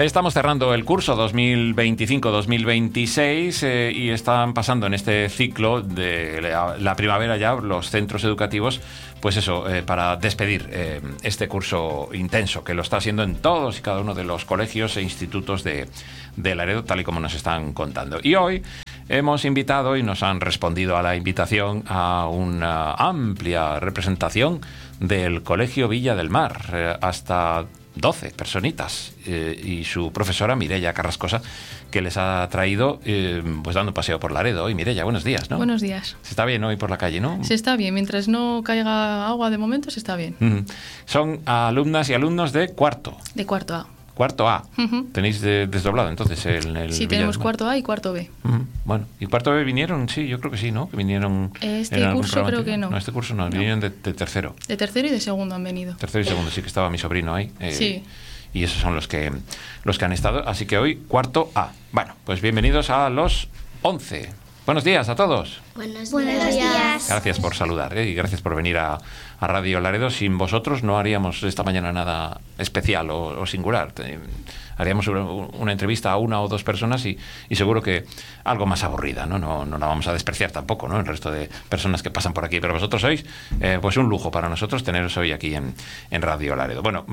Estamos cerrando el curso 2025-2026 y están pasando en este ciclo de la primavera ya los centros educativos, pues eso, para despedir este curso intenso que lo está haciendo en todos y cada uno de los colegios e institutos de Laredo, tal y como nos están contando. Y hoy hemos invitado y nos han respondido a la invitación a una amplia representación del Colegio Villa del Mar, hasta 12 personitas, y su profesora Mireia Carrascosa, que les ha traído pues dando un paseo por Laredo. Y Mireia, buenos días, ¿no? Buenos días. Se está bien hoy por la calle, ¿no? Se está bien, mientras no caiga agua de momento se está bien. Son alumnas y alumnos de cuarto. De cuarto A. Cuarto A. Tenéis desdoblado entonces el Sí, tenemos cuarto A y cuarto B. Bueno, ¿y cuarto B vinieron? Sí, yo creo que sí, ¿no? Que vinieron. Este curso creo que no. No, este curso no, vinieron de tercero. De tercero y de segundo han venido. Tercero y segundo, sí, que estaba mi sobrino ahí. Sí. Y esos son los que han estado. Así que hoy, cuarto A. Bueno, pues bienvenidos a los 11. Buenos días a todos. Buenos días. Gracias por saludar, y gracias por venir a Radio Laredo. Sin vosotros no haríamos esta mañana nada especial o singular. Haríamos una entrevista a una o dos personas y seguro que algo más aburrida, ¿no? No la vamos a despreciar tampoco, ¿no? El resto de personas que pasan por aquí. Pero vosotros sois pues un lujo para nosotros teneros hoy aquí en Radio Laredo. Bueno,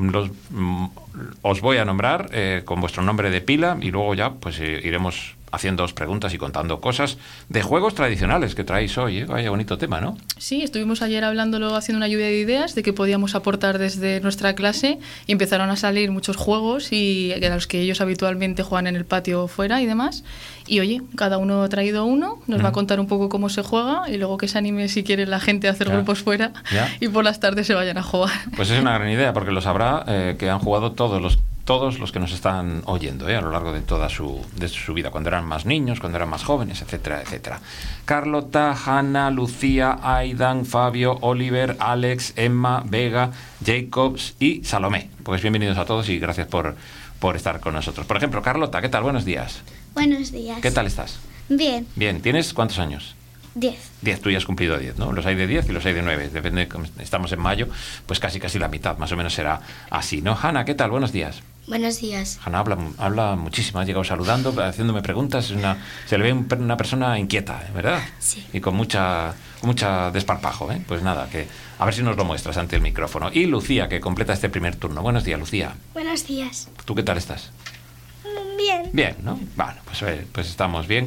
os voy a nombrar con vuestro nombre de pila y luego ya pues iremos haciéndoos preguntas y contando cosas de juegos tradicionales que traéis hoy. Vaya bonito tema, ¿no? Sí, estuvimos ayer hablándolo, haciendo una lluvia de ideas de que podíamos aportar desde nuestra clase y empezaron a salir muchos juegos y a los que ellos habitualmente juegan en el patio fuera y demás. Y oye, cada uno ha traído uno, nos va a contar un poco cómo se juega y luego que se anime si quiere la gente a hacer grupos fuera y por las tardes se vayan a jugar. Pues es una gran idea porque lo sabrá que han jugado todos los que nos están oyendo a lo largo de toda su vida, cuando eran más niños, cuando eran más jóvenes, etcétera, etcétera. Carlota, Hanna, Lucía, Aidan, Fabio, Oliver, Alex, Emma, Vega, Jacobs y Salomé. Pues bienvenidos a todos y gracias por estar con nosotros. Por ejemplo, Carlota, ¿qué tal? Buenos días. Buenos días. ¿Qué tal estás? Bien. Bien. ¿Tienes cuántos años? 10. 10, tú ya has cumplido 10, ¿no? Los hay de 10 y los hay de 9. Depende, estamos en mayo, pues casi la mitad, más o menos será así, ¿no? Hanna, ¿qué tal? Buenos días. Buenos días. Hanna habla muchísimo, ha llegado saludando, haciéndome preguntas, se le ve una persona inquieta, ¿verdad? Sí. Y con mucha desparpajo, ¿eh? Pues nada, que a ver si nos lo muestras ante el micrófono. Y Lucía, que completa este primer turno. Buenos días, Lucía. Buenos días. ¿Tú qué tal estás? Bien. Bien, ¿no? Bueno, pues estamos bien.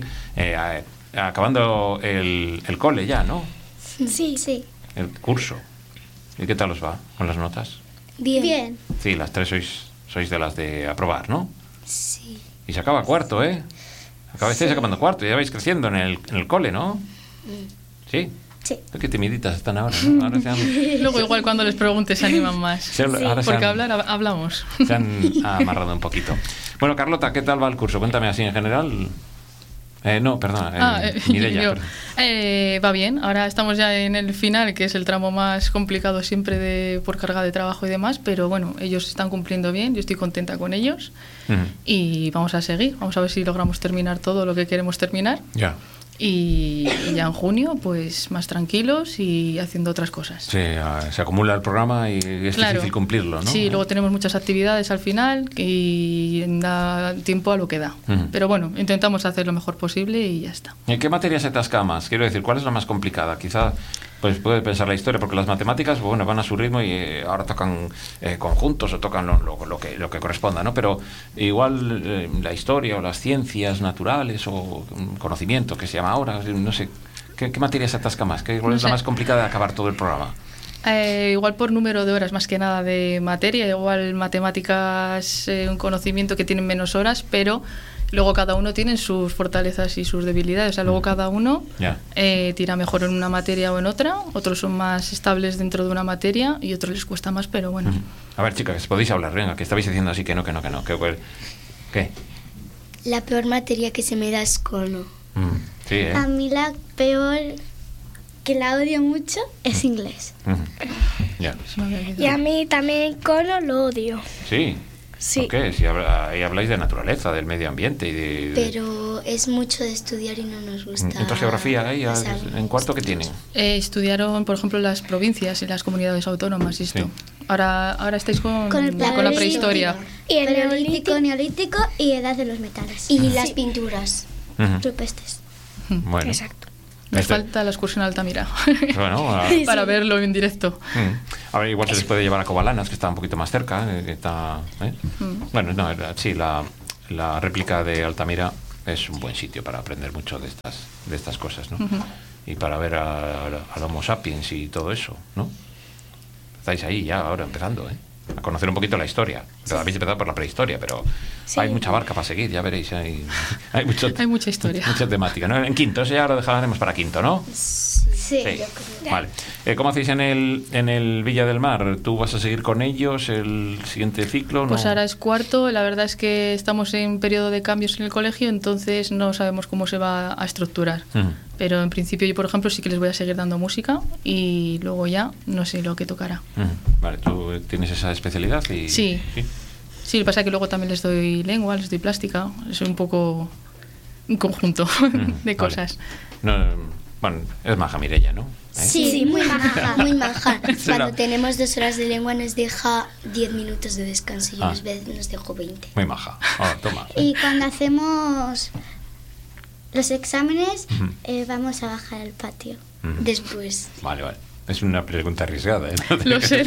Acabando el cole ya, ¿no? Sí. El curso. ¿Y qué tal os va con las notas? Bien. Sí, las tres sois de las de aprobar, ¿no? Sí. Y se acaba cuarto, ¿eh? Estáis acabando cuarto, ya vais creciendo en el cole, ¿no? ¿Sí? Sí. Qué timiditas están ahora, ¿no? Ahora Luego igual cuando les preguntes se animan más. Porque hablamos. Se han amarrado un poquito. Bueno, Carlota, ¿qué tal va el curso? Cuéntame así en general. No, perdona, Mireia. Va bien, ahora estamos ya en el final, que es el tramo más complicado siempre por carga de trabajo y demás, pero bueno, ellos están cumpliendo bien, yo estoy contenta con ellos y vamos a seguir, vamos a ver si logramos terminar todo lo que queremos terminar. Ya. Y ya en junio, pues más tranquilos y haciendo otras cosas. Sí, se acumula el programa y es difícil cumplirlo, ¿no? Sí, luego tenemos muchas actividades al final y da tiempo a lo que da. Pero bueno, intentamos hacer lo mejor posible y ya está. ¿En qué materia se atasca más? Quiero decir, ¿cuál es la más complicada? Quizá pues puede pensar la historia, porque las matemáticas, bueno, van a su ritmo y ahora tocan conjuntos o tocan lo que corresponda, ¿no? Pero igual la historia o las ciencias naturales o conocimiento que se llama ahora, no sé, ¿qué materia se atasca más? ¿Cuál es la más complicada de acabar todo el programa? Igual por número de horas más que nada de materia, igual matemáticas, un conocimiento que tienen menos horas, pero luego cada uno tiene sus fortalezas y sus debilidades, o sea, luego cada uno tira mejor en una materia o en otra, otros son más estables dentro de una materia y otros les cuesta más, pero bueno. A ver, chicas, podéis hablar, venga, que estabais diciendo así que no. ¿Qué? La peor materia que se me da es cono. Sí, ¿eh? A mí la peor, que la odio mucho, es inglés. Ya. Y a mí también cono lo odio. Sí. Sí. ¿Por qué? Si ahí habláis de naturaleza, del medio ambiente y de... Pero es mucho de estudiar y no nos gusta. ¿Entonces geografía ahí en cuarto qué tienen? Estudiaron, por ejemplo, las provincias y las comunidades autónomas y esto. Sí. Ahora estáis con la prehistoria. Y el Paleolítico, neolítico y edad de los metales. Y las pinturas Rupestres. Bueno, Exacto. Me Este- falta la excursión a Altamira bueno, para verlo en directo. a ver, igual se les puede llevar a Covalanas, que está un poquito más cerca. Que está, ¿eh? Bueno, no, sí, la réplica de Altamira es un buen sitio para aprender mucho de estas cosas, ¿no? Y para ver al Homo sapiens y todo eso, ¿no? Estáis ahí ya ahora empezando, ¿eh? A conocer un poquito la historia. Pero habéis empezado por la prehistoria, pero hay mucha barca para seguir, ya veréis. Hay Mucha historia. Mucha temática, ¿no? En quinto, eso ya lo dejaremos para quinto, ¿no? Sí. Vale. ¿Cómo hacéis en el Villa del Mar? ¿Tú vas a seguir con ellos el siguiente ciclo? Pues ¿no? ahora es cuarto, la verdad es que estamos en periodo de cambios en el colegio, entonces no sabemos cómo se va a estructurar. Pero en principio yo, por ejemplo, sí que les voy a seguir dando música y luego ya no sé lo que tocará. Vale, ¿tú tienes esa especialidad? Sí. Sí, lo que pasa es que luego también les doy lengua, les doy plástica, es un poco un conjunto de cosas. No, bueno, es maja Mireia, ¿no? ¿Eh? Sí, muy maja, muy maja. Será. Cuando tenemos 2 horas de lengua nos deja 10 minutos de descanso y Ah. unas veces nos dejó 20. Muy maja. Toma. Y cuando hacemos los exámenes, vamos a bajar al patio. Después. Vale. Es una pregunta arriesgada, ¿eh? Lo sé.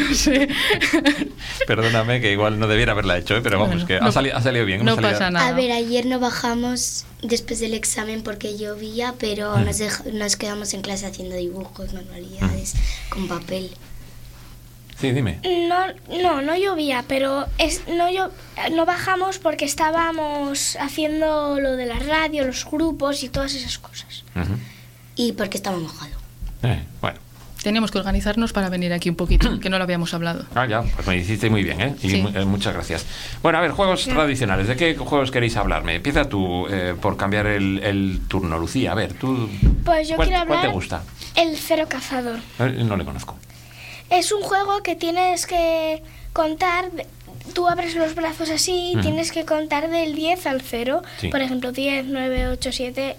Perdóname que igual no debiera haberla hecho, pero vamos, Bueno, que no- ha salido bien. No hemos salido- pasa nada. A ver, ayer no bajamos después del examen porque llovía, pero nos quedamos en clase haciendo dibujos, manualidades, con papel. Sí, dime. No llovía, pero no bajamos porque estábamos haciendo lo de la radio, los grupos y todas esas cosas. Y porque estaba mojado. Bueno. Teníamos que organizarnos para venir aquí un poquito, que no lo habíamos hablado. Ya, pues me hiciste muy bien, ¿eh? Y Sí. muchas gracias. Bueno, a ver, juegos tradicionales. ¿De qué juegos queréis hablarme? Empieza tú por cambiar el turno, Lucía. A ver, tú... Pues yo quiero ¿Cuál hablar te gusta? el Cero Cazador. No le conozco. Es un juego que tienes que contar, tú abres los brazos así y tienes que contar del 10 al 0. Sí. Por ejemplo, 10, 9, 8, 7,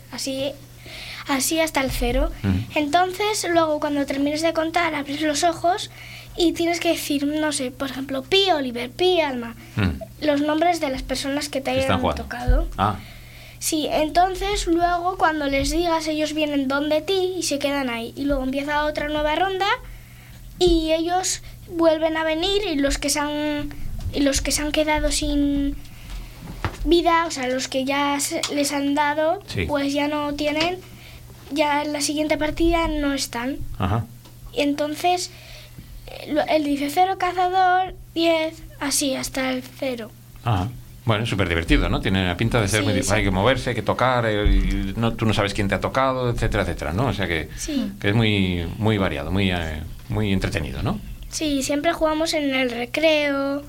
así hasta el 0. Entonces, luego cuando termines de contar, abres los ojos y tienes que decir, no sé, por ejemplo, Pi Oliver, Pi Alma, los nombres de las personas que te Que están hayan jugando. tocado. Ah, Sí, entonces luego cuando les digas, ellos vienen donde ti y se quedan ahí. Y luego empieza otra nueva ronda y ellos vuelven a venir y los que se han quedado sin vida, o sea, los que ya les han dado, Sí. pues ya no tienen, ya en la siguiente partida no están. ajá. Y entonces él dice 0 cazador, 10, así hasta el 0. Ajá. Bueno, es súper divertido, ¿no? Tiene la pinta de ser muy difícil. Hay que moverse, hay que tocar, y tú no sabes quién te ha tocado, etcétera, etcétera, ¿no? O sea que es muy, muy variado, muy entretenido, ¿no? Sí, siempre jugamos en el recreo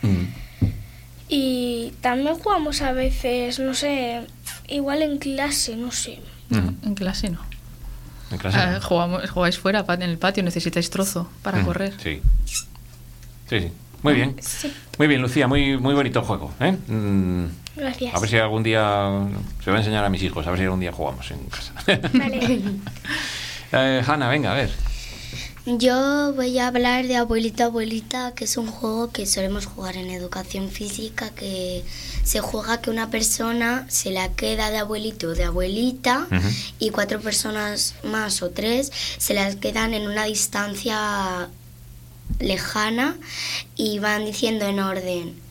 y también jugamos a veces, no sé, igual en clase, no sé. En clase no. En clase, ¿no? Jugáis fuera, en el patio, necesitáis trozo para correr. Sí. Muy bien. Muy bien, Lucía, muy bonito juego, ¿eh? Gracias. A ver si algún día se va a enseñar a mis hijos, a ver si algún día jugamos en casa. Vale. Hanna, venga, a ver. Yo voy a hablar de Abuelita Abuelita, que es un juego que solemos jugar en educación física, que se juega que una persona se la queda de abuelito o de abuelita y 4 personas más o 3 se las quedan en una distancia lejana y van diciendo en orden.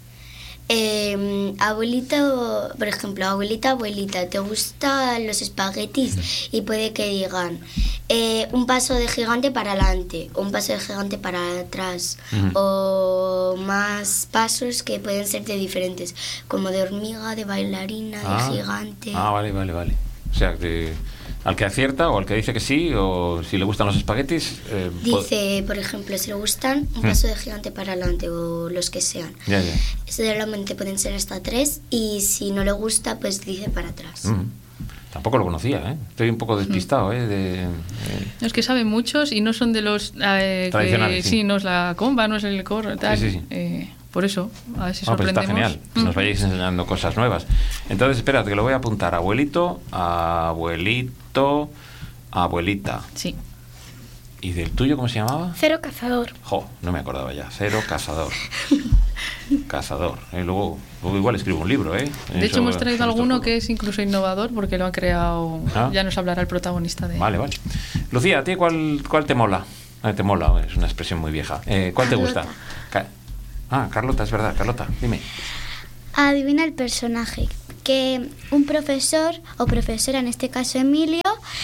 Abuelito, por ejemplo, abuelita, ¿te gustan los espaguetis? Y puede que digan un paso de gigante para adelante, un paso de gigante para atrás, o más pasos que pueden ser de diferentes, como de hormiga, de bailarina, de gigante. Vale. O sea, al que acierta o al que dice que sí, o si le gustan los espaguetis... Dice, por ejemplo, si le gustan, un paso de gigante para adelante o los que sean. Ya. Solamente pueden ser hasta 3 y si no le gusta, pues dice para atrás. Tampoco lo conocía, ¿eh? Estoy un poco despistado, ¿eh? Es que saben muchos y no son de los... Tradicionales, sí. Sí, no es la comba, no es el corro, tal. Sí. Por eso, a ver si Pues está sorprendemos. genial, nos vayáis enseñando cosas nuevas. Entonces, espérate, que lo voy a apuntar. Abuelito, abuelita. Sí. ¿Y del tuyo cómo se llamaba? Cero Cazador. Jo, no me acordaba ya. Cero Cazador. Cazador. Luego igual escribo un libro, ¿eh? De hecho, hemos traído alguno que es incluso innovador porque lo ha creado. Ya nos hablará el protagonista de. Vale. Lucía, ¿a ti cuál te mola? Te mola, es una expresión muy vieja. ¿Cuál te gusta? Carlota, es verdad. Carlota, dime. Adivina el personaje. Que un profesor o profesora, en este caso Emilio,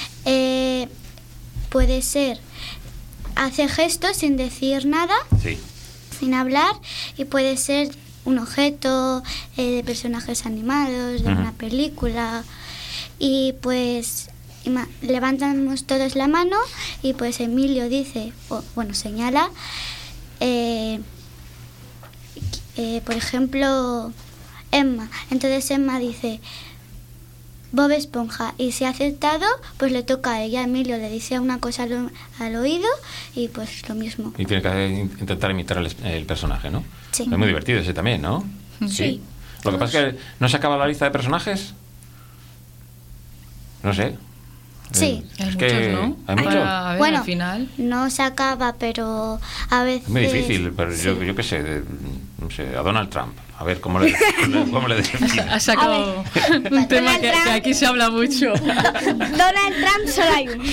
puede ser, hace gestos sin decir nada, sí, sin hablar, y puede ser un objeto de personajes animados, de una película, y pues levantamos todos la mano y pues Emilio dice, señala, por ejemplo, Emma. Entonces Emma dice Bob Esponja, y si ha aceptado, pues le toca a ella. Emilio le dice una cosa al oído y pues lo mismo. Y tiene que intentar imitar el personaje, ¿no? Sí. Es muy divertido ese también, ¿no? Sí. Lo que pasa es que ¿no se acaba la lista de personajes? No sé. Sí. Hay muchos, ¿no? Hay muchos. Al final. No se acaba, pero a veces... Es muy difícil, pero sí. yo qué sé, no sé, a Donald Trump. A ver, ¿cómo le Has sacado un tema que aquí se habla mucho. Donald Trump solo hay uno.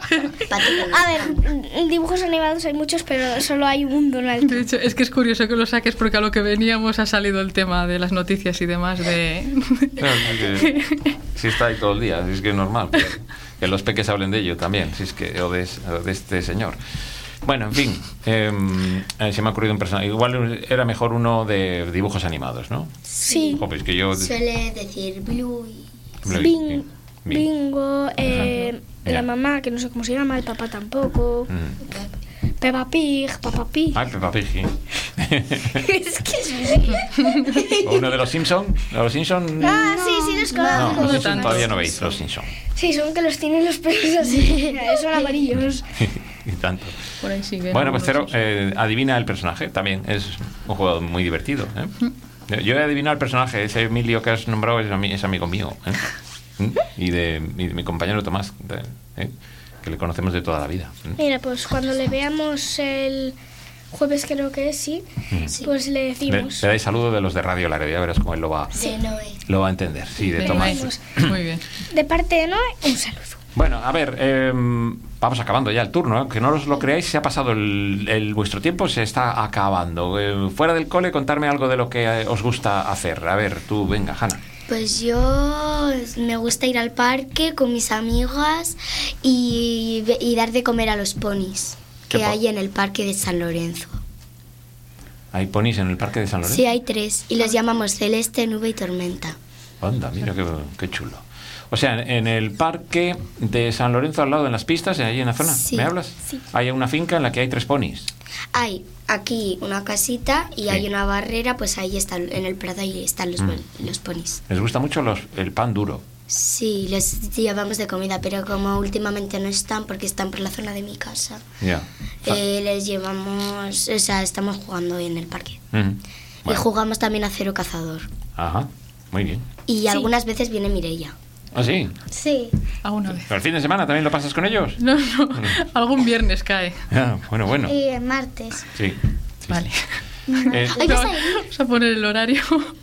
A ver, dibujos animados hay muchos, pero solo hay un Donald Trump. De hecho, es que es curioso que lo saques porque a lo que veníamos ha salido el tema de las noticias y demás de... Sí, está ahí todo el día, es que es normal que los peques hablen de ello también, o de este señor. Bueno, en fin, se me ha ocurrido un personaje. Igual era mejor uno de dibujos animados, ¿no? Sí. Pues que yo... Suele decir Blue y... Bingo, la mamá, que no sé cómo se llama, el papá tampoco. Peppa Pig. Ay, Peppa Pig, sí. Es que sí. ¿O uno de los Simpsons? ¿Los Simpsons? Sí, los conozco. No, los Simpsons todavía no veis, los Simpsons. Sí, son que los tienen los pelos así, son amarillos. Y tanto. Por ahí sigue. Bueno, pues Cero, adivina el personaje. También es un juego muy divertido, ¿eh? Yo he adivinado el personaje. Ese Emilio que has nombrado es amigo mío, ¿eh? Y de mi compañero Tomás, que le conocemos de toda la vida. Mira, pues cuando le veamos el jueves, creo que es, sí. Pues le decimos. Le dais saludo de los de Radio Laredo, ya verás cómo él lo va a entender. Sí, de Tomás. Muy bien. De parte de Noé, un saludo. Bueno, a ver, vamos acabando ya el turno, ¿eh? Que no os lo creáis, se ha pasado vuestro tiempo, se está acabando. Fuera del cole, contarme algo de lo que os gusta hacer. A ver, tú, venga, Hanna. Pues yo me gusta ir al parque con mis amigas y dar de comer a los ponis que hay en el parque de San Lorenzo. ¿Hay ponis en el parque de San Lorenzo? Sí, hay 3 y los llamamos Celeste, Nube y Tormenta. Anda, mira qué chulo. O sea, en el parque de San Lorenzo, al lado, en las pistas, ahí en la zona, sí, ¿me hablas? Sí. Hay una finca en la que hay 3 ponis. Hay aquí una casita y hay una barrera, pues ahí están, en el prado, ahí están los ponis. ¿Les gusta mucho el pan duro? Sí, les llevamos de comida, pero como últimamente no están, porque están por la zona de mi casa, les llevamos, o sea, estamos jugando en el parque. Bueno. Y jugamos también a Cero Cazador. Ajá, muy bien. Y algunas veces viene Mireia. ¿Ah, sí? Sí. Alguna vez. ¿Pero el fin de semana también lo pasas con ellos? No, algún viernes cae. Bueno. Y el martes. Sí. Vale. Vamos a poner el horario.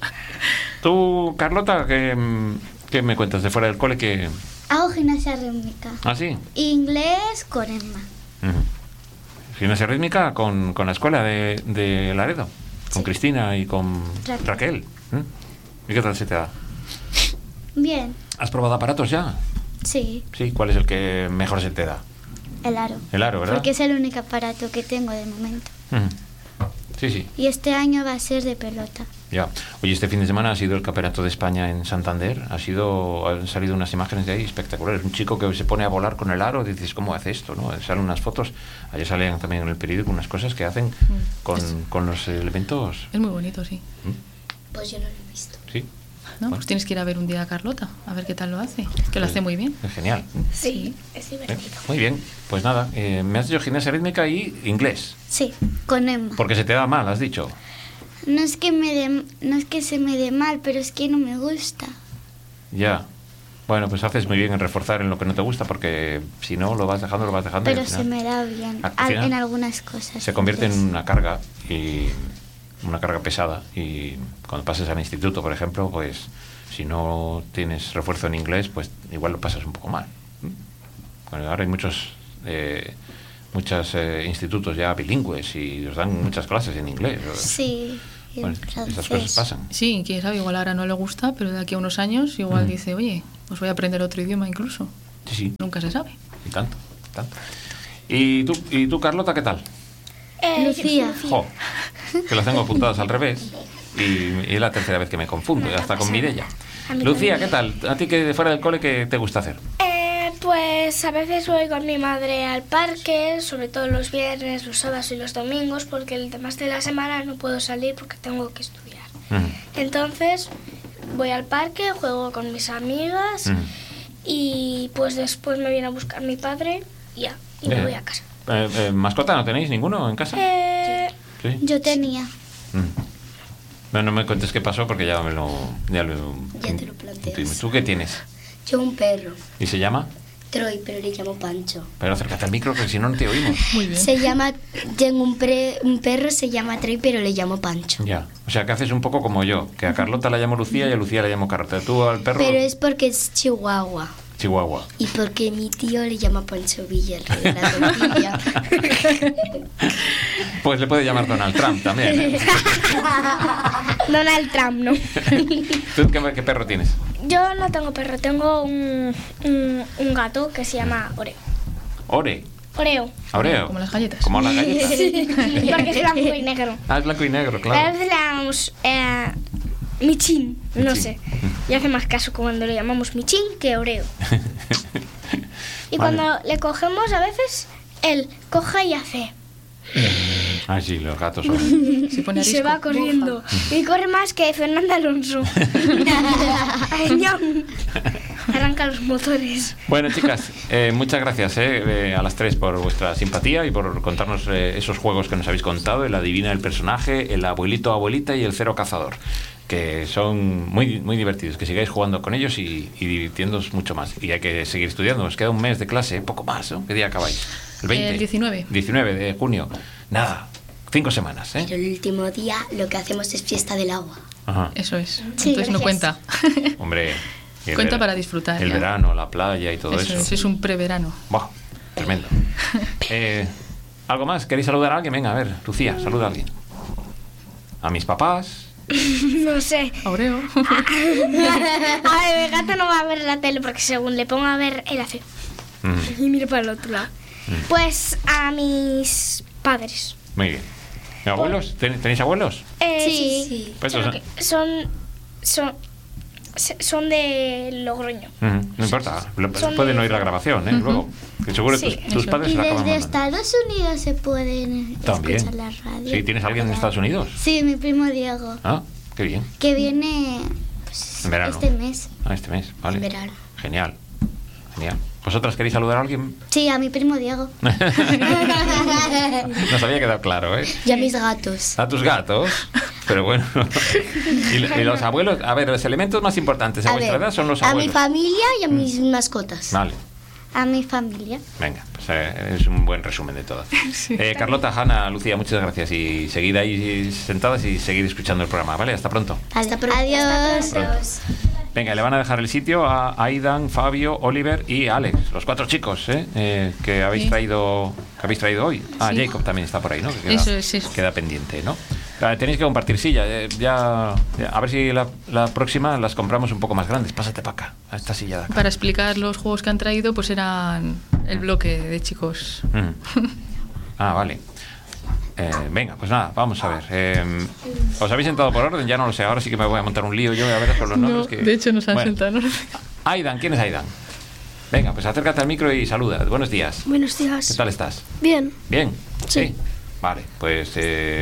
Tú, Carlota, ¿qué me cuentas de fuera del cole? Hago gimnasia rítmica. ¿Ah, sí? Inglés con Emma. Gimnasia rítmica con la escuela de Laredo, con Cristina y con Raquel. ¿Y qué tal se te da? Bien. ¿Has probado aparatos ya? Sí. Sí, ¿cuál es el que mejor se te da? El aro. El aro, ¿verdad? Porque es el único aparato que tengo de momento. Sí. Y este año va a ser de pelota. Ya. Oye, este fin de semana ha sido el Campeonato de España en Santander. Han salido unas imágenes de ahí espectaculares. Un chico que se pone a volar con el aro. Dices, ¿cómo hace esto? ¿No? Salen unas fotos. Ayer salían también en el periódico unas cosas que hacen con los elementos. Es muy bonito, sí. Pues yo no lo he visto. Sí. ¿No? Pues tienes que ir a ver un día a Carlota, a ver qué tal lo hace, que lo hace muy bien. Es genial. Sí, es divertido. Muy bien, pues nada, me has dicho gimnasia rítmica y inglés. Sí, con Emma. Porque se te da mal, has dicho. No es que se me dé mal, pero es que no me gusta. Ya. Bueno, pues haces muy bien en reforzar en lo que no te gusta, porque si no, lo vas dejando. Pero y al se final me da bien al final en algunas cosas. se convierte en entonces. una carga pesada. Y cuando pases al instituto, por ejemplo, pues si no tienes refuerzo en inglés, pues igual lo pasas un poco mal. Bueno, ahora hay muchos institutos ya bilingües y os dan muchas clases en inglés. Sí, y Bueno, en esas francés. cosas pasan. Sí, quién sabe, igual ahora no le gusta, pero de aquí a unos años igual dice, oye, pues voy a aprender otro idioma incluso. Sí, Nunca se sabe. y tanto. ¿Y tú, Carlota, qué tal? Lucía. Jo, que las tengo apuntadas al revés y es la tercera vez que me confundo, y hasta con Mireia. A mí Lucía, también. ¿qué tal? ¿A ti que fuera del cole qué te gusta hacer? Pues a veces voy con mi madre al parque, sobre todo los viernes, los sábados y los domingos, porque el demás de la semana no puedo salir porque tengo que estudiar. Entonces voy al parque, juego con mis amigas y pues después me viene a buscar mi padre y ya, y me voy a casa. ¿Mascota no tenéis ninguno en casa? ¿Sí? Yo tenía. Bueno, no me cuentes qué pasó porque ya te lo planteas. ¿Tú qué tienes? Yo un perro, ¿Y se llama? Troy, pero le llamo Pancho. Pero acércate al micro, que si no, no te oímos. Muy bien. Tengo un perro, se llama Troy, pero le llamo Pancho. Ya, o sea que haces un poco como yo, que a Carlota la llamo Lucía y a Lucía la llamo Carlota. Tú al perro, Pero es porque es Chihuahua. Chihuahua. Y porque mi tío le llama Pancho Villa, el rey de la tortilla. Pues le puede llamar Donald Trump también, ¿eh? Donald Trump, ¿no? ¿Tú qué perro tienes? Yo no tengo perro, tengo un gato que se llama Oreo. Oreo. Oreo. Como las galletas. Como las galletas. Porque es blanco y negro. Ah, es blanco y negro, A claro. veces le llamamos Michín, no Michín. sé. Y hace más caso cuando le llamamos Michín que Oreo. Y Vale. cuando le cogemos, a veces él coja y hace. Ah, sí, los gatos son. Se pone Y se arisco. va corriendo. Y corre más que Fernando Alonso. Ñam. Arranca los motores. Bueno, chicas, muchas gracias a las tres por vuestra simpatía y por contarnos esos juegos que nos habéis contado, el adivina el personaje, el abuelito abuelita y el cero cazador, que son muy, muy divertidos, que sigáis jugando con ellos y divirtiéndoos mucho más. Y hay que seguir estudiando, nos queda un mes de clase, poco más, ¿no? ¿Qué día acabáis? El 20. El 19. 19 de junio. Nada, 5 semanas, ¿eh? Pero el último día lo que hacemos es fiesta del agua. Ajá. Eso es. Sí, Entonces no gracias. cuenta. Hombre. y el Cuenta vera- para disfrutar, El ya. verano, la playa y todo eso. Es un preverano. Buah, tremendo. ¿Algo más? ¿Queréis saludar a alguien? Venga, a ver, Lucía, saluda a alguien. A mis papás. No sé. Oreo. A ver, el gato no va a ver la tele porque según le ponga a ver, él hace. Y mira para el otro lado. Pues a mis padres. Muy bien. ¿Abuelos? ¿Tenéis abuelos? Sí. Pues Pero eso- que son de Logroño. No importa, Son pueden de- oír la grabación, ¿eh? Luego, que seguro Sí, tus eso. padres Y se la acaban desde mandando. Estados Unidos se pueden También. escuchar la radio. Sí, ¿tienes alguien en Estados Unidos? Sí, mi primo Diego, Ah, qué bien. que viene pues, En verano. este mes. Ah, este mes, vale. En verano. Genial. Genial. ¿Vosotras queréis saludar a alguien? Sí, a mi primo Diego. Nos había quedado claro, ¿eh? Y a mis gatos. A tus gatos. Pero bueno. y los abuelos, a ver, los elementos más importantes a vuestra edad son los a mi abuelos. familia y a mis mascotas. Vale. A mi familia. Venga, pues es un buen resumen de todo. Carlota, Hanna, Lucía, muchas gracias y seguid ahí sentadas y seguid escuchando el programa, ¿vale? Hasta pronto. Vale, pronto. adiós. Venga, le van a dejar el sitio a Aidan, Fabio, Oliver y Alex, los 4 chicos que habéis Sí. traído hoy. Ah, Sí. Jacob también está por ahí, ¿no? Que Eso es, eso. queda pendiente, ¿no? Tenéis que compartir silla, ya, a ver si la próxima las compramos un poco más grandes. Pásate para acá, a esta silla de acá. Para explicar los juegos que han traído, pues eran el bloque de chicos. Ah, vale. Venga, pues nada, vamos a ver. ¿Os habéis sentado por orden? Ya no lo sé. Ahora sí que me voy a montar un lío yo a ver con los nombres. No, de hecho nos han Bueno. sentado. ¿no? Aidan, ¿quién es Aidan? Venga, pues acércate al micro y saluda. Buenos días. Buenos ¿Qué días. tal estás? Bien. ¿Bien? Sí. Vale, pues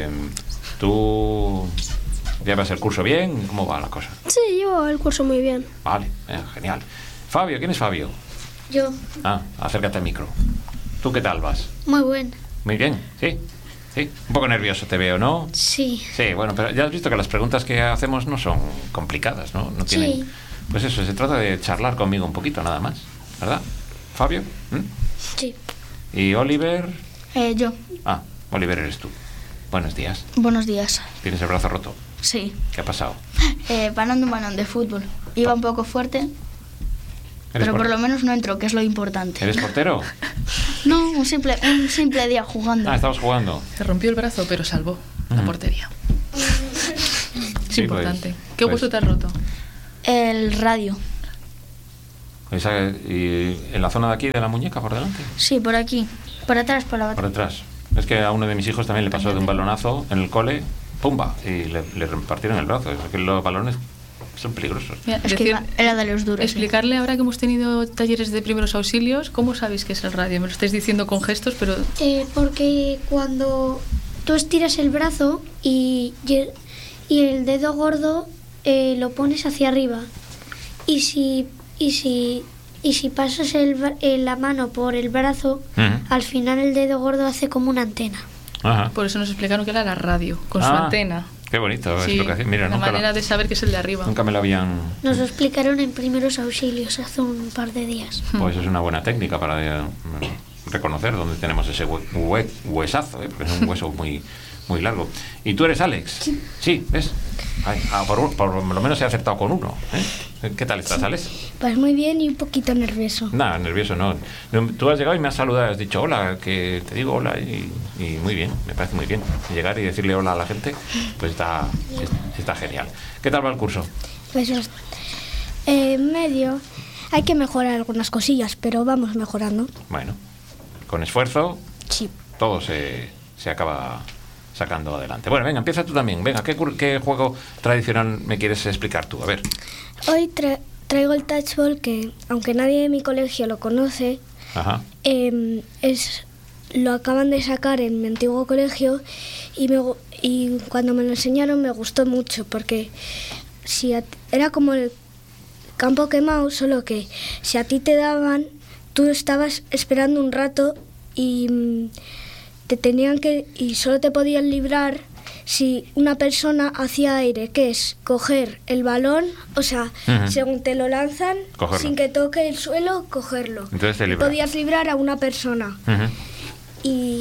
tú llevas el curso bien. ¿Cómo va la cosa? Sí, llevo el curso muy bien. Vale, genial. Fabio, ¿quién es Fabio? Yo. Ah, acércate al micro. ¿Tú qué tal vas? Muy bueno. Muy bien, sí. Sí, un poco nervioso te veo, ¿no? Sí. Sí, bueno, pero ya has visto que las preguntas que hacemos no son complicadas, ¿no? No tienen Pues eso, se trata de charlar conmigo un poquito, nada más, ¿verdad? ¿Fabio? Sí. ¿Y Oliver? Yo. Ah, Oliver eres tú. Buenos días. Buenos días. ¿Tienes el brazo roto? Sí. ¿Qué ha pasado? Parando un balón de fútbol. Iba un poco fuerte, pero por lo menos no entró, que es lo importante. ¿Eres portero? No, un simple día jugando. Ah, estabas jugando. Se rompió el brazo, pero salvó la portería. Es Sí, importante. pues, ¿Qué hueso te has roto? El radio. ¿Y en la zona de aquí, de la muñeca, por delante? Sí, por aquí. Por atrás, por la Por otra. detrás. Es que a uno de mis hijos también le pasó de un balonazo en el cole, ¡pumba! Y le repartieron el brazo. Es que los balones son peligrosos. Mira, Es que era de los duros. explicarle ahora que hemos tenido talleres de primeros auxilios, ¿cómo sabéis que es el radio? Me lo estáis diciendo con gestos, pero Porque cuando tú estiras el brazo y el dedo gordo lo pones hacia arriba. Y si pasas la mano por el brazo, al final el dedo gordo hace como una antena. Ajá. por eso nos explicaron que era la radio, con su Ah, antena. Qué bonito Sí, explicación. Mira, la manera de saber que es el de arriba. nunca me lo habían... Nos lo explicaron en primeros auxilios hace un par de días. Pues es una buena técnica para reconocer dónde tenemos ese huesazo, porque es un hueso muy, muy largo. ¿Y tú eres Alex? Sí, ¿ves? Ay, por lo menos he acertado con uno. ¿Qué tal estás, Alex? Pues muy bien y un poquito nervioso. Nada, nervioso no. Tú has llegado y me has saludado, has dicho hola, que te digo hola y muy bien, me parece muy bien. Llegar y decirle hola a la gente, pues está genial. ¿Qué tal va el curso? Pues en medio hay que mejorar algunas cosillas, pero vamos mejorando. Bueno, con esfuerzo Sí. todo se acaba sacando adelante. Bueno, venga, empieza tú también. Venga, ¿qué juego tradicional me quieres explicar tú? A ver. Hoy traigo el touchball que, aunque nadie de mi colegio lo conoce, Ajá. lo acaban de sacar en mi antiguo colegio y cuando me lo enseñaron me gustó mucho porque era como el campo quemado, solo que si a ti te daban, tú estabas esperando un rato y y solo te podían librar si una persona hacía aire, que es coger el balón, o sea, según te lo lanzan, Cogerlo. sin que toque el suelo, cogerlo. Entonces te Y libra. podías librar a una persona. Ujú. Y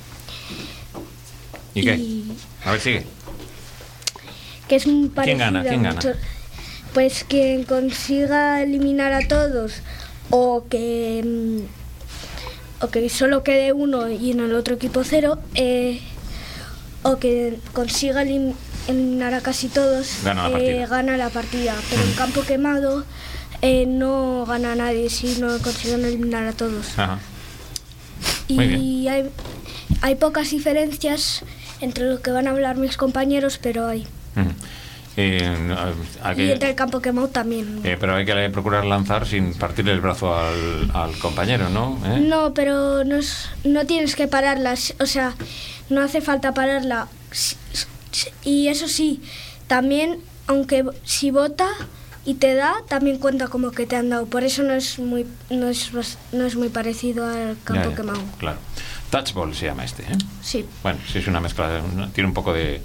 ¿Y qué? y- A ver, sigue. que es muy parecido. ¿Quién gana? ¿Quién gana? Pues quien consiga eliminar a todos o que solo quede uno y en el otro equipo 0, o que consiga eliminar a casi todos, Gana la partida. gana la partida. Pero en campo quemado no gana nadie si no consiguen eliminar a todos. Ajá. Muy Y hay pocas diferencias entre lo que van a hablar mis compañeros, pero hay. Ujú. Hay Y entre que, el campo quemado también. pero hay que procurar lanzar sin partirle el brazo al compañero, ¿no? No, pero no tienes que pararlas, o sea, no hace falta pararla. Y eso sí, también, aunque si bota y te da, también cuenta como que te han dado. Por eso no es muy parecido al campo Ya, ya, quemado. claro. Touchball se llama este, ¿eh? Sí. Bueno, sí es una mezcla, tiene un poco de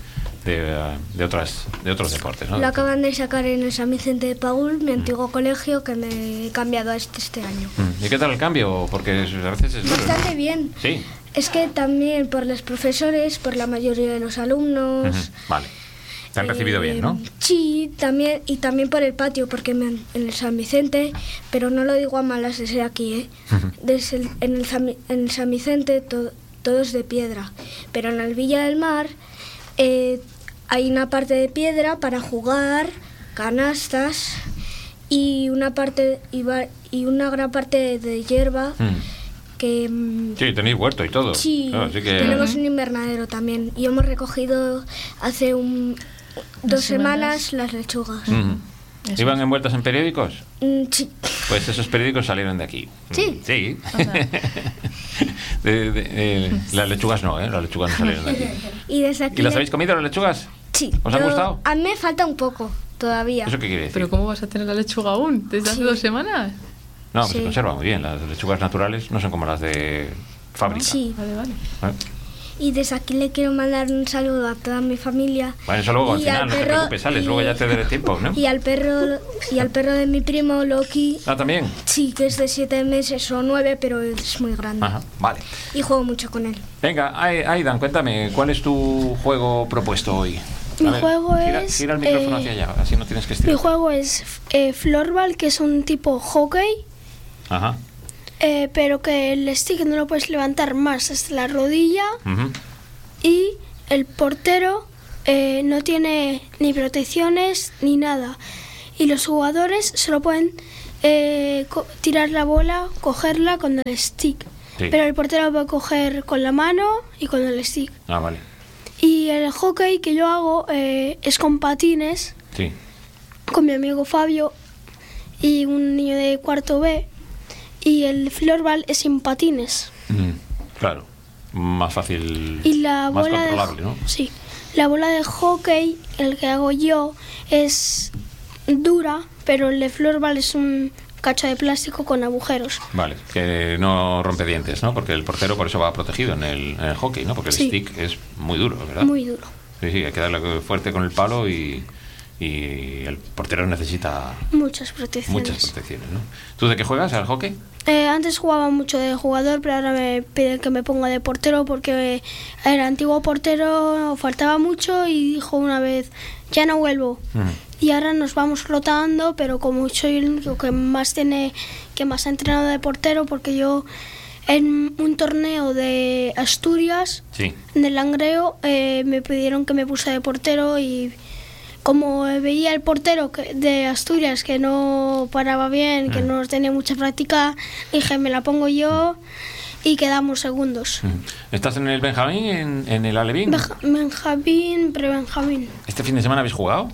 otros deportes, ¿no? Lo acaban de sacar en el San Vicente de Paúl, mi antiguo colegio, que me he cambiado a este año. ¿Y qué tal el cambio? Porque a veces es duro, ¿no? Bastante bien. Sí. Es que también por los profesores, por la mayoría de los alumnos. Ujú. Vale. Te han recibido bien, ¿no? Sí, también, y también por el patio, porque en el San Vicente, pero no lo digo a malas desde aquí, ¿eh? En el San Vicente todo es de piedra, pero en la Villa del Mar hay una parte de piedra para jugar, canastas y una gran parte de hierba que Sí, tenéis huerto y todo. sí, Claro, así que... tenemos un invernadero también y hemos recogido hace 2 semanas las lechugas. Ujú. Eso ¿Iban es. envueltas en periódicos? Sí. Pues esos periódicos salieron de aquí. Sí. Sí. Anda. Las lechugas no, ¿eh? Las lechugas no salieron de aquí. Y desde aquí ¿Y las habéis comido las lechugas? Sí. ¿Os han gustado? A mí me falta un poco todavía. ¿Eso qué quiere decir? ¿Pero cómo vas a tener la lechuga aún? ¿Desde hace Sí. 2 semanas? No, pues Sí. se conserva muy bien. Las lechugas naturales no son como las de fábrica. Sí. Vale, vale. ¿Eh? y desde aquí le quiero mandar un saludo a toda mi familia. Bueno, eso luego al Y final, al no te perro- preocupes, sales, y- luego ya te daré tiempo, ¿no? Y al perro de mi primo, Loki, Ah, también. sí, que es de 7 meses o 9, pero es muy grande. Ajá, vale. Y juego mucho con él. Venga, Aidan, cuéntame, ¿cuál es tu juego propuesto hoy? Mi juego gira, es, gira el micrófono hacia allá, así no tienes que Mi estirar. juego es floorball, que es un tipo hockey, Ajá. pero que el stick no lo puedes levantar más hasta la rodilla Ujú. y el portero no tiene ni protecciones ni nada. Y los jugadores solo pueden tirar la bola, cogerla con el stick. Sí. Pero el portero lo puede coger con la mano y con el stick. Ah, vale. Y el hockey que yo hago es con patines, Sí. con mi amigo Fabio y un niño de cuarto B. Y el floorball es sin patines. Claro. Más fácil. Y la más bola controlable, ¿no? Sí. La bola de hockey, el que hago yo, es dura, pero el de floorball es un cacho de plástico con agujeros. Vale, que no rompe dientes, ¿no? Porque el portero por eso va protegido en el hockey, ¿no? Porque el Sí. stick es muy duro, ¿verdad? Muy duro. Sí, sí, hay que darle fuerte con el palo y el portero necesita Muchas protecciones. muchas protecciones, ¿no? ¿Tú de qué juegas al hockey? Antes jugaba mucho de jugador, pero ahora me piden que me ponga de portero porque el antiguo portero faltaba mucho y dijo una vez, ya no vuelvo. Y ahora nos vamos rotando, pero como soy el único que más ha entrenado de portero, porque yo en un torneo de Asturias, Sí. en el Langreo, me pidieron que me puse de portero y como veía el portero de Asturias que no paraba bien, que no tenía mucha práctica, dije, me la pongo yo y quedamos segundos. ¿Estás en el Benjamín, en el Alevín? Benjamín, pre-Benjamín. ¿Este fin de semana habéis jugado?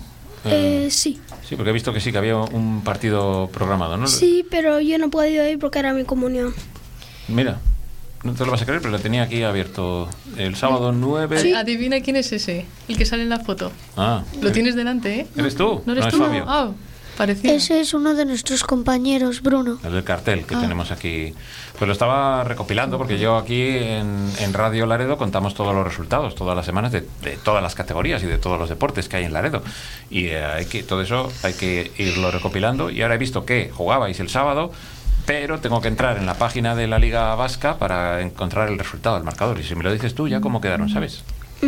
Sí. Sí, porque he visto que sí, que había un partido programado, ¿no? Sí, pero yo no he podido ir porque era mi comunión. Mira, no te lo vas a creer, pero lo tenía aquí abierto el sábado 9. Adivina quién es ese, el que sale en la foto. Ah, Lo tienes delante, ¿eh? ¿eres tú? ¿No eres es tú? Fabio. Ah, parecía. Ese es uno de nuestros compañeros, Bruno. El del cartel que tenemos aquí. Pues lo estaba recopilando porque yo aquí en Radio Laredo contamos todos los resultados, todas las semanas de todas las categorías y de todos los deportes que hay en Laredo. Y todo eso hay que irlo recopilando. Y ahora he visto que jugabais el sábado, pero tengo que entrar en la página de la Liga Vasca para encontrar el resultado, el marcador. Y si me lo dices tú, ya cómo quedaron, ¿sabes?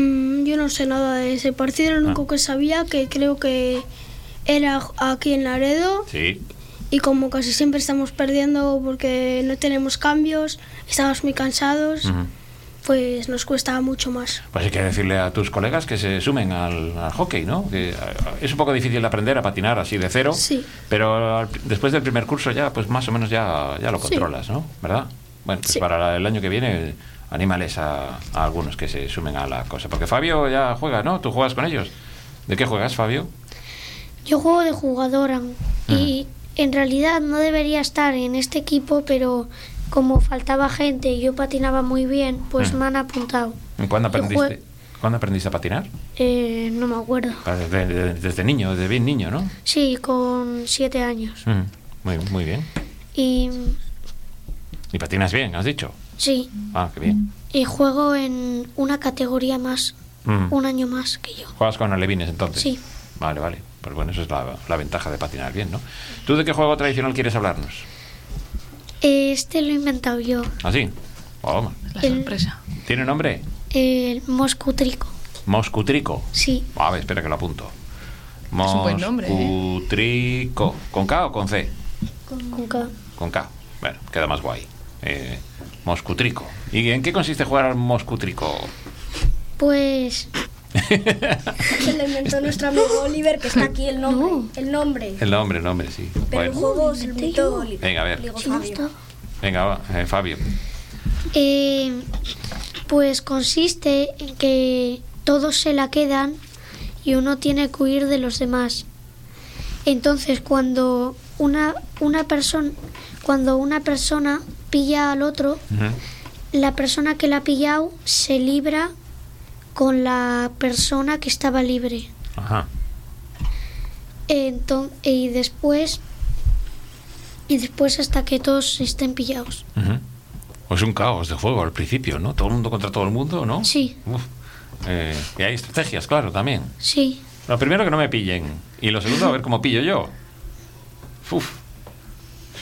Yo no sé nada de ese partido, lo único que sabía que creo que era aquí en Laredo. Sí. Y como casi siempre estamos perdiendo porque no tenemos cambios, estamos muy cansados, pues nos cuesta mucho más. Pues hay que decirle a tus colegas que se sumen al hockey, ¿no? Que es un poco difícil aprender a patinar así de cero, Sí. pero después del primer curso ya, pues más o menos ya lo controlas, ¿no? ¿Verdad? Bueno, pues Sí. para el año que viene, anímales a algunos que se sumen a la cosa. Porque Fabio ya juega, ¿no? ¿Tú juegas con ellos? ¿De qué juegas, Fabio? Yo juego de jugadora y en realidad no debería estar en este equipo, pero como faltaba gente y yo patinaba muy bien, pues me han apuntado. ¿Cuándo Yo aprendiste, ¿cuándo aprendiste a patinar? No me acuerdo. Desde niño, desde bien niño, ¿no? Sí, con 7 años. Muy bien. Y ¿Y patinas bien, has dicho? sí, Ah, qué bien. y juego en una categoría más, un año más que yo. ¿Juegas con alevines entonces? Sí. Vale. Pues bueno, eso es la ventaja de patinar bien, ¿no? ¿Tú de qué juego tradicional quieres hablarnos? Este lo he inventado yo, ¿Ah, sí? Oh, La sorpresa. ¿tiene nombre? el Moscutrico. Moscutrico. Sí, A ver, espera que lo apunto. Es un buen nombre, ¿eh? Moscutrico. ¿Con K o con C? con K. Con K. Bueno, queda más guay. Moscutrico. ¿Y en qué consiste jugar al Moscutrico? Pues Se lo inventó nuestro amigo Oliver, que está aquí el nombre. El nombre. El nombre, sí. Pero el Bueno, juego se lo inventó Oliver. venga, a ver. Digo, ¿sí no Fabio. está? Venga, va, Fabio. Pues consiste en que todos se la quedan y uno tiene que huir de los demás. Entonces, cuando una persona pilla al otro, Ujú. la persona que la ha pillado se libra con la persona que estaba libre. Ajá. Y después hasta que todos estén pillados. Ujú. Es un caos de juego al principio, ¿no? Todo el mundo contra todo el mundo, ¿no? Sí. Uf. Y hay estrategias, claro, también. Sí. Lo primero, que no me pillen. Y lo segundo, a ver cómo pillo yo. Uf. Es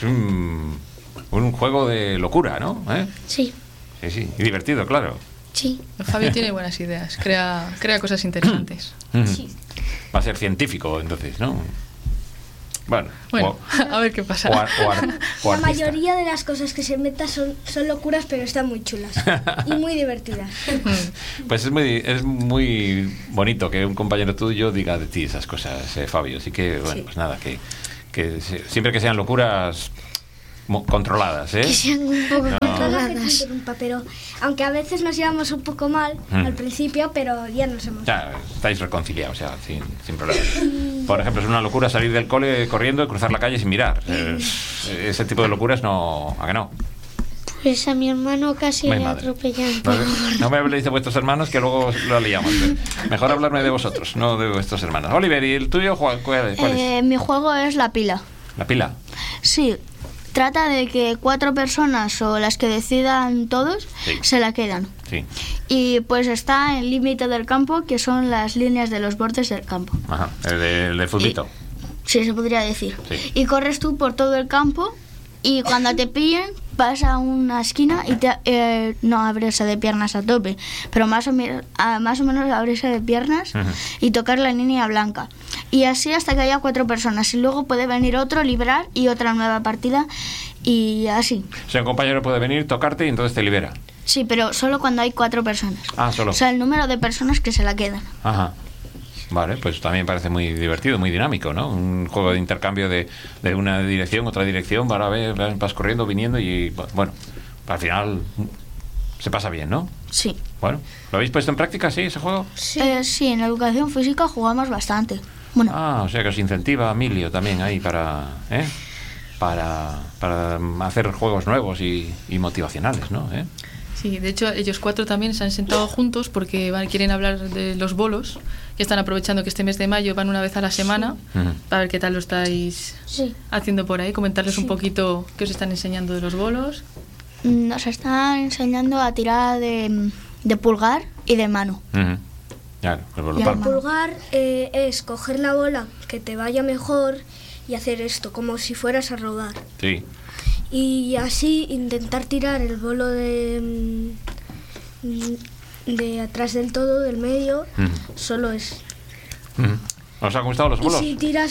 un juego de locura, ¿no? Sí. Sí. Y divertido, claro. Sí. Fabio tiene buenas ideas, crea cosas interesantes. Sí. Va a ser científico, entonces, ¿no? Bueno, a ver qué pasa. O La artista. mayoría de las cosas que se inventan son locuras, pero están muy chulas y muy divertidas. Pues es muy bonito que un compañero tuyo diga de ti esas cosas, Fabio. Así que, bueno, pues nada, que siempre que sean locuras controladas, ¿eh? Que sean un poco Perdona que te controladas. interrumpa, pero aunque a veces nos llevamos un poco mal al principio, pero ya nos hemos... Ya estáis reconciliados, ya, sin problema. Por ejemplo, es una locura salir del cole corriendo y cruzar la calle sin mirar. Ese tipo de locuras no... ¿A que no? Pues a mi hermano casi Ay, le madre. atropellan. No me habléis de vuestros hermanos, que luego lo liamos. Mejor hablarme de vosotros, no de vuestros hermanos. Oliver, ¿y el tuyo cuál es? Mi juego es la pila. ¿La pila? Sí, trata de que 4 personas o las que decidan todos Sí. se la quedan. Sí. Y pues está en el límite del campo, que son las líneas de los bordes del campo. Ajá, el de futbito. Sí, se podría decir. Sí. Y corres tú por todo el campo y cuando te pillen vas a una esquina y no abrirse de piernas a tope, pero más o menos abrirse de piernas y tocar la línea blanca. Y así hasta que haya 4 personas. Y luego puede venir otro, librar y otra nueva partida y así. O sea, un compañero puede venir, tocarte y entonces te libera. Sí, pero solo cuando hay 4 personas. Ah, solo. O sea, el número de personas que se la quedan. Ajá. Vale, pues también parece muy divertido, muy dinámico, ¿no? Un juego de intercambio de una dirección, otra dirección, vas corriendo, viniendo y, bueno, al final se pasa bien, ¿no? Sí. Bueno, ¿lo habéis puesto en práctica, sí, ese juego? Sí, en educación física jugamos bastante. Bueno, O sea que os incentiva Emilio también ahí para hacer juegos nuevos y motivacionales, ¿no? Sí, de hecho ellos 4 también se han sentado juntos porque quieren hablar de los bolos y están aprovechando que este mes de mayo van una vez a la semana para ver qué tal lo estáis haciendo por ahí, comentarles un poquito qué os están enseñando de los bolos. nos están enseñando a tirar de pulgar y de mano. Claro, el bolo Y palma. Pulgar es coger la bola que te vaya mejor y hacer esto, como si fueras a rodar. Sí. Y así intentar tirar el bolo de atrás del todo, del medio, solo es. ¿Os han gustado los bolos? Y si tiras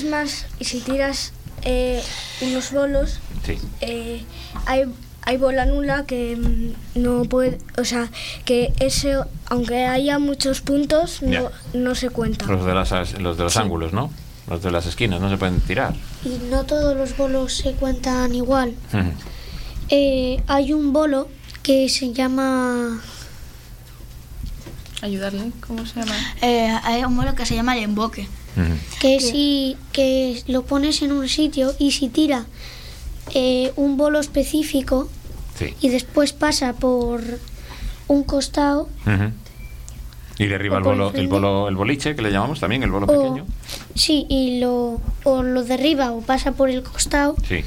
unos bolos, Sí. hay bola nula que no puede, o sea, que ese, aunque haya muchos puntos, Ya. no se cuenta. Los de los ángulos, ¿no? Los de las esquinas no se pueden tirar. Y no todos los bolos se cuentan igual. Ujú. Hay un bolo que se llama... Ayudarle, ¿cómo se llama? Hay un bolo que se llama el emboque. Ujú. que lo pones en un sitio y si tira un bolo específico Sí. y después pasa por un costado Ujú. Y derriba O el por bolo, el frente. el boliche, que le llamamos también, el bolo o, pequeño. sí, y lo derriba o pasa por el costado, Sí.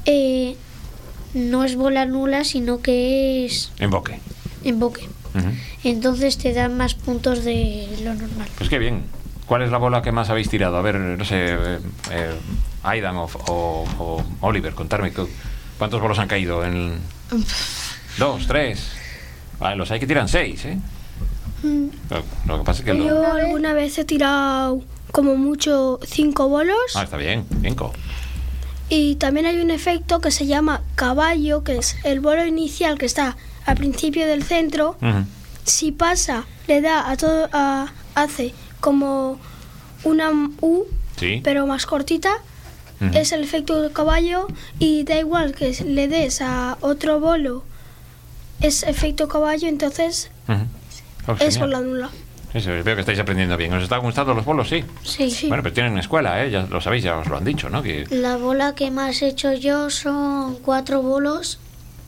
no es bola nula, sino que es Emboque. emboque. Ujú. Entonces te dan más puntos de lo normal. Pues qué bien. ¿Cuál es la bola que más habéis tirado? A ver, no sé, Aidan o Oliver, contarme cuántos bolos han caído. 2, 3. Los hay que tiran 6, ¿eh? Lo que pasa es que... Yo alguna vez he tirado como mucho 5 bolos Está bien, 5. y también hay un efecto que se llama caballo, que es el bolo inicial que está al principio del centro. Si pasa, le da a todo, hace como una U, Sí. pero más cortita. Ujú. Es el efecto del caballo y da igual que le des a otro bolo, es efecto caballo, entonces Pues es genial. bola nula. Eso, veo que estáis aprendiendo bien. ¿Os están gustando los bolos? Sí. Sí. Bueno, pero tienen escuela, ¿eh? Ya lo sabéis, ya os lo han dicho, ¿no? Que... La bola que más he hecho yo son 4 bolos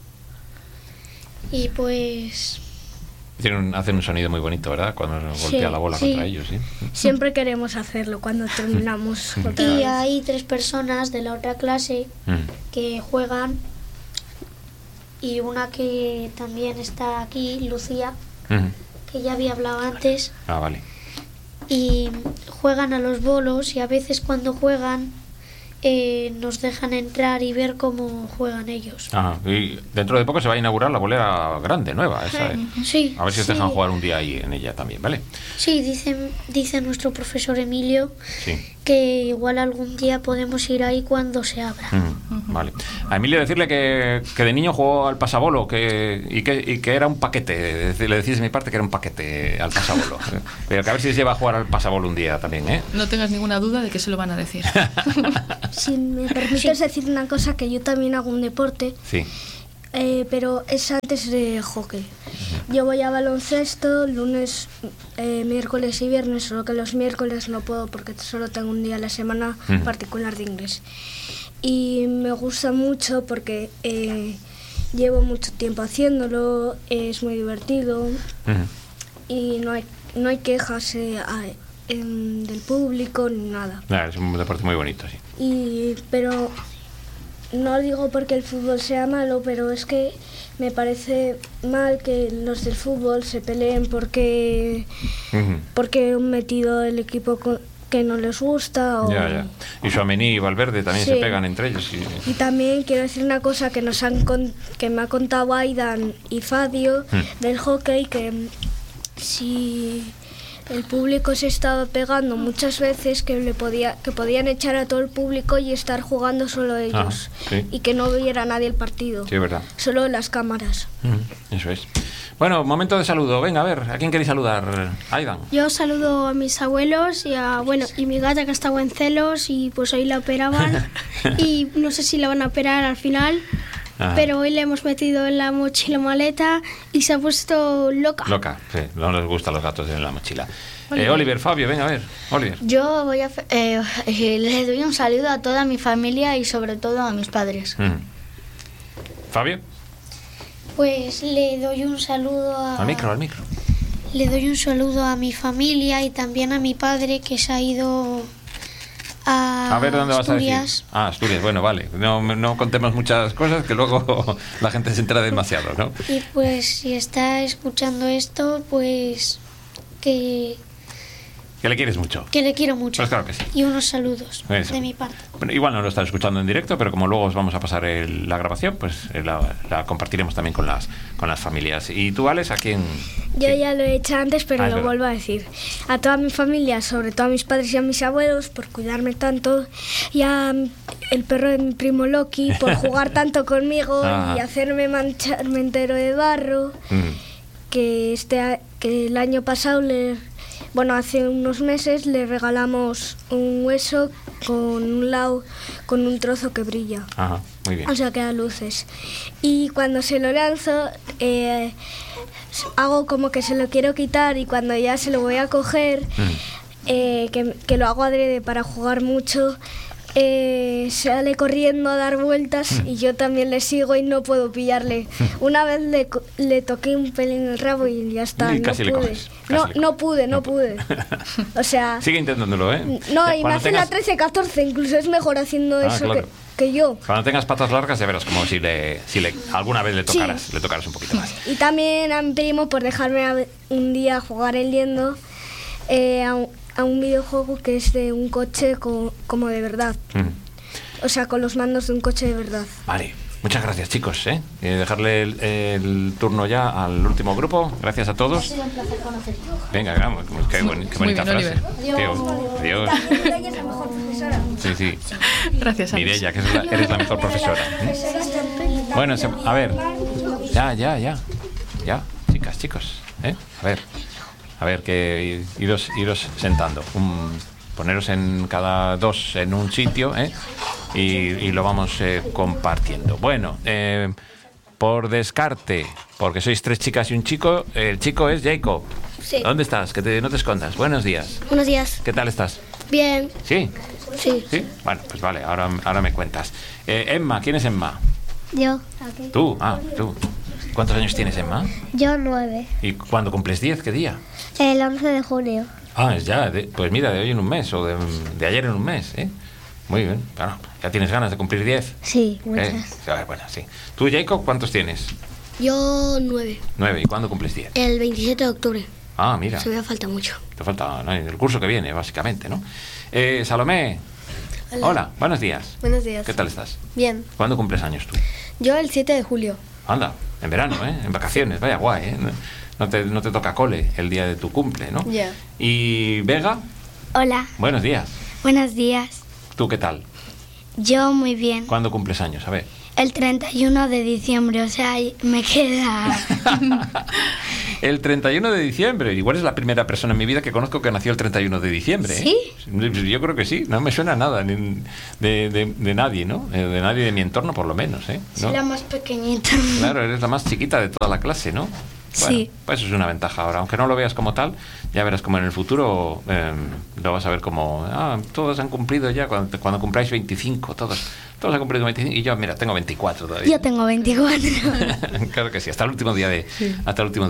y pues hacen un sonido muy bonito, ¿verdad? Cuando golpea la bola sí. contra ellos, ¿sí? Siempre queremos hacerlo cuando terminamos. otra y vez. hay 3 personas de la otra clase Mm. que juegan y una que también está aquí, Lucía, Ujú. que ya había hablado antes, Ah, vale. y juegan a los bolos y a veces cuando juegan nos dejan entrar y ver cómo juegan ellos. Ajá. Y dentro de poco se va a inaugurar la bolera grande, nueva. Esa, Sí, A ver si os dejan jugar un día ahí en ella también, ¿vale? sí, dice nuestro profesor Emilio Sí. que igual algún día podemos ir ahí cuando se abra. Vale. A Emilio decirle que de niño jugó al pasabolo y que era un paquete. Le decís de mi parte que era un paquete al pasabolo. Pero que a ver si se lleva a jugar al pasabolo un día también, ¿eh? No tengas ninguna duda de que se lo van a decir. Si me permites decir una cosa, que yo también hago un deporte, Sí. pero es antes de hockey. Yo voy a baloncesto lunes, miércoles y viernes, solo que los miércoles no puedo porque solo tengo un día a la semana particular de inglés. Y me gusta mucho porque llevo mucho tiempo haciéndolo, es muy divertido y no hay quejas del público ni nada. Es un deporte muy bonito, sí. Pero no digo porque el fútbol sea malo, pero es que me parece mal que los del fútbol se peleen porque han metido el equipo que no les gusta. Ya. Y Tchouaméni y Valverde también Sí. se pegan entre ellos. Y también quiero decir una cosa que que me ha contado Aidan y Fadio del hockey, que si el público se estaba pegando muchas veces, que podían echar a todo el público y estar jugando solo ellos. Sí. Y que no viera nadie el partido. Sí, es verdad. Solo las cámaras. Eso es. Bueno, momento de saludo. Venga, a ver, ¿a quién queréis saludar? Aidan. Yo saludo a mis abuelos y mi gata que estaba en celos y pues hoy la operaban y no sé si la van a operar al final. Ajá. Pero hoy le hemos metido en la mochila maleta y se ha puesto loca. Loca, sí, no les gustan los gatos en la mochila. Oliver, Fabio, venga a ver. Oliver. Yo voy a le doy un saludo a toda mi familia y sobre todo a mis padres. Fabio. Pues le doy un saludo Al micro. Le doy un saludo a mi familia y también a mi padre que se ha ido a ver, ¿dónde vas a Asturias. decir? Asturias, bueno, vale. No contemos muchas cosas que luego la gente se entera demasiado, ¿no? Y pues si está escuchando esto, pues que Que le quieres mucho. Que le quiero mucho. Pues claro que sí. Y unos saludos Eso. de mi parte. Bueno, igual no lo estás escuchando en directo, pero como luego os vamos a pasar la grabación, pues la compartiremos también con las familias. ¿Y tú, Alex, a quién? Yo ya lo he hecho antes, pero es lo verdad. vuelvo a decir. A toda mi familia, sobre todo a mis padres y a mis abuelos, por cuidarme tanto, y a el perro de mi primo Loki, por jugar tanto conmigo y hacerme mancharme entero de barro, que el año pasado hace unos meses le regalamos un hueso con un trozo que brilla. Ajá, muy bien. O sea, que da luces. Y cuando se lo lanzo, hago como que se lo quiero quitar y cuando ya se lo voy a coger, que lo hago adrede para jugar mucho, sale corriendo a dar vueltas y yo también le sigo y no puedo pillarle. Una vez le toqué un pelín el rabo y ya está. Y casi le coges. No pude. O sea... Sigue intentándolo, ¿eh? No, y Cuando me hace la 13-14, incluso es mejor haciendo eso claro. que yo. Cuando tengas patas largas ya verás como si alguna vez le tocaras un poquito más. Y también a mi primo por dejarme un día jugar el liendo a un videojuego que es de un coche como de verdad. O sea, con los mandos de un coche de verdad. Vale, muchas gracias, chicos. Dejarle el turno ya al último grupo. Gracias a todos. Ha sido un placer conocerte. Venga, vamos, qué bonita bien, frase. Adiós. Mireia es la mejor profesora. Sí. Gracias, Alex. Mireia, que eres la mejor profesora. Bueno, a ver. Ya. Chicos. A ver, que iros sentando. Poneros en cada dos en un sitio, y lo vamos compartiendo. Bueno, por descarte, porque sois 3 chicas y un chico, el chico es Jacob. Sí. ¿Dónde estás? No te escondas. Buenos días. Buenos días. ¿Qué tal estás? Bien. ¿Sí? Sí. ¿Sí? Bueno, pues vale, ahora me cuentas. Emma, ¿quién es Emma? Yo. Tú. ¿Cuántos años tienes, Emma? Yo 9. ¿Y cuándo cumples 10? ¿Qué día? El 11 de junio. Es ya, pues mira, de hoy en un mes, o de ayer en un mes, Muy bien. Bueno, ¿ya tienes ganas de cumplir 10? Sí, muchas. Bueno, sí. ¿Tú, Jacob, cuántos tienes? Yo 9. 9. ¿Y cuándo cumples 10? El 27 de octubre. Ah, mira. Se me falta mucho. Te falta el curso que viene, básicamente, ¿no? Salomé. Hola, buenos días. Buenos días. ¿Qué tal estás? Bien. ¿Cuándo cumples años tú? Yo el 7 de julio. Anda, en verano, ¿eh? En vacaciones, vaya guay, ¿eh? No te toca cole el día de tu cumple, ¿no? Ya. ¿Y Vega? Hola, Buenos días. buenos días. ¿Tú qué tal? Yo muy bien. ¿Cuándo cumples años? A ver. El 31 de diciembre, o sea, me queda... El 31 de diciembre. Igual es la primera persona en mi vida que conozco que nació el 31 de diciembre. ¿eh? ¿Sí? Yo creo que sí. No me suena nada de nadie, ¿no? De nadie de mi entorno, por lo menos, ¿eh? ¿No? Soy la más pequeñita. Claro, eres la más chiquita de toda la clase, ¿no? Bueno, Sí. pues eso es una ventaja ahora. Aunque no lo veas como tal, ya verás como en el futuro lo vas a ver como... todos han cumplido ya, cuando cumpláis 25, todos han cumplido 25. Y yo, mira, tengo 24 todavía. Yo tengo 24. Claro que sí, hasta el último día